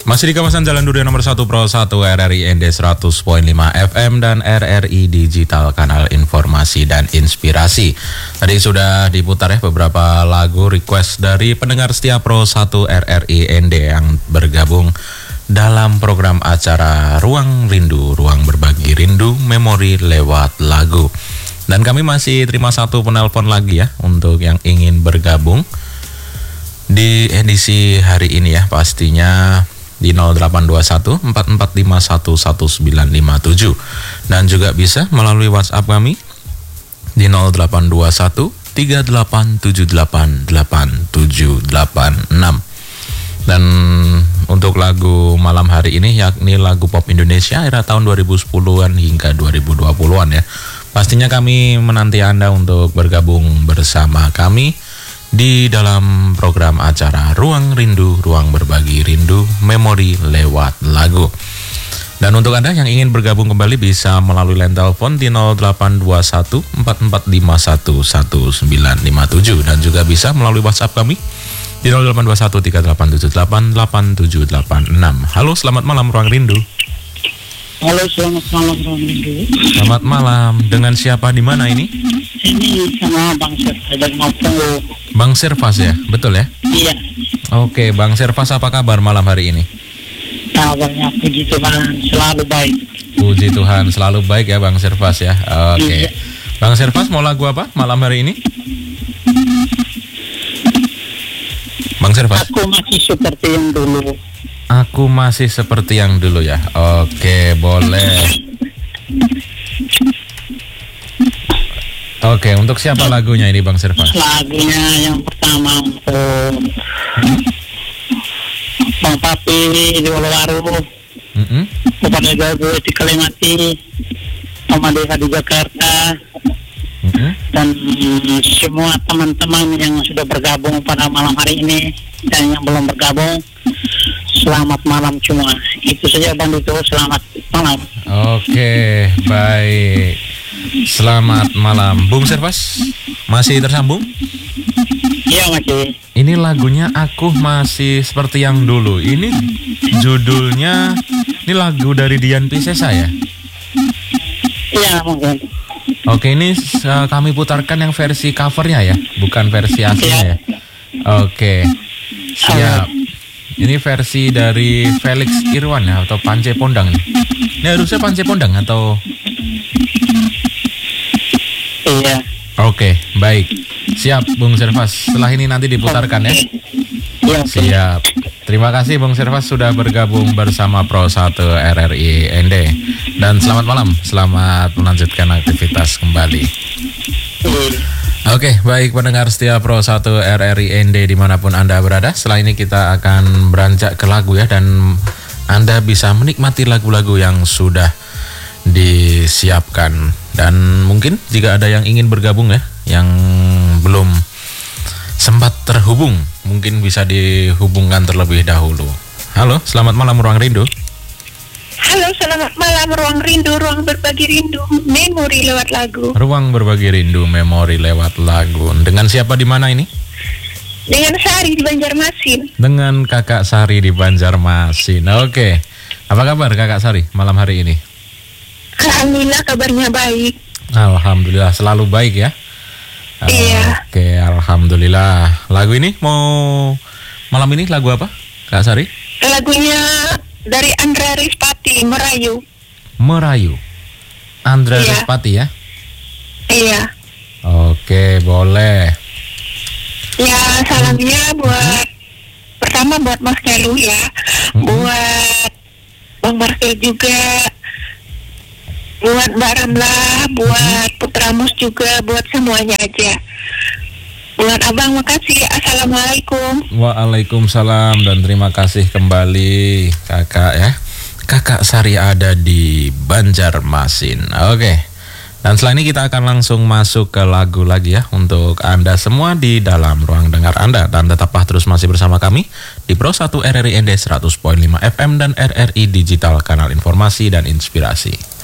Masih di kawasan Jalan Durian nomor 1 Pro 1 RRI ND 100.5 FM dan RRI Digital Kanal Informasi dan Inspirasi. Tadi sudah diputar ya beberapa lagu request dari pendengar setia Pro 1 RRI ND yang bergabung dalam program acara Ruang Rindu, Ruang Berbagi Rindu, Memori lewat lagu. Dan kami masih terima satu penelpon lagi ya untuk yang ingin bergabung di edisi hari ini ya, pastinya di 0821 4451 1957 dan juga bisa melalui WhatsApp kami di 0821 3878 878 6. Dan untuk lagu malam hari ini yakni lagu pop Indonesia era tahun 2010-an hingga 2020-an ya. Pastinya kami menanti Anda untuk bergabung bersama kami di dalam program acara Ruang Rindu, Ruang Berbagi Rindu, Memori lewat lagu. Dan untuk Anda yang ingin bergabung kembali bisa melalui line telepon di 0821 4451 1957 dan juga bisa melalui WhatsApp kami di 0821 3878 8786. Halo, selamat malam Ruang Rindu. Halo, selamat malam Ruang Rindu. Selamat malam. Dengan siapa di mana ini? Ini sama Bang Servas dari Mapung. Bang Servas ya, betul ya? Iya. Oke, Bang Servas apa kabar malam hari ini? Kabarnya puji Tuhan selalu baik. Puji Tuhan selalu baik ya Bang Servas ya. Oke. Iya. Bang Servas mau lagu apa malam hari ini? Bang Servas. Aku masih seperti yang dulu. Aku masih seperti yang dulu ya. Oke, boleh. Oke, untuk siapa lagunya ini Bang Servas? Lagunya yang pertama untuk Bang Papi di Wolowaru, kepada Gago di Kalimati, Mama Desa di Jakarta, dan semua teman-teman yang sudah bergabung pada malam hari ini dan yang belum bergabung, selamat malam semua. Itu saja Bang Dito, selamat malam. Oke, baik. Selamat malam. Bung Servas, masih tersambung? Iya, masih. Ini lagunya Aku Masih Seperti Yang Dulu. Ini judulnya, ini lagu dari Dian Piscesa ya? Iya, mungkin. Oke, ini kami putarkan yang versi covernya ya, bukan versi aslinya ya. Oke, siap. Ini versi dari Felix Irwan ya, atau Pance Pondang nih. Ini harusnya Pance Pondang atau? Iya. Oke, baik. Siap, Bung Servas. Setelah ini nanti diputarkan ya. Iya. Siap. Terima kasih Bung Servas sudah bergabung bersama Pro 1 RRI ND. Dan selamat malam, selamat melanjutkan aktivitas kembali. Oke, baik pendengar setia Pro 1 RRI ND dimanapun Anda berada. Setelah ini kita akan beranjak ke lagu ya, dan Anda bisa menikmati lagu-lagu yang sudah disiapkan. Dan mungkin jika ada yang ingin bergabung ya, yang belum sempat terhubung, mungkin bisa dihubungkan terlebih dahulu. Halo, selamat malam Ruang Rindu. Halo, selamat malam Ruang Rindu, Ruang Berbagi Rindu, Memori lewat lagu. Ruang Berbagi Rindu, Memori lewat lagu. Dengan siapa di mana ini? Dengan Sari di Banjarmasin. Dengan Kakak Sari di Banjarmasin. Oke. Apa kabar Kakak Sari malam hari ini? Alhamdulillah kabarnya baik. Alhamdulillah selalu baik ya. Iya. Oke, alhamdulillah. Lagu ini mau malam ini lagu apa, Kak Sari? Lagunya dari Andra Rispati, Merayu. Merayu. Andra Iya. Rispati ya. Iya. Oke, boleh. Ya, salamnya buat pertama buat Mas Kelu ya, buat Bang Marcel juga, buat Mbak Ramla, buat Putra Mus juga, buat semuanya aja. Buat Abang, makasih. Assalamualaikum. Waalaikumsalam dan terima kasih kembali Kakak ya. Kakak Sari ada di Banjarmasin. Oke. Dan setelah ini kita akan langsung masuk ke lagu lagi ya untuk Anda semua di dalam ruang dengar Anda. Dan tetaplah terus masih bersama kami di Pro 1 RRI ND 100.5 FM dan RRI Digital Kanal Informasi dan Inspirasi.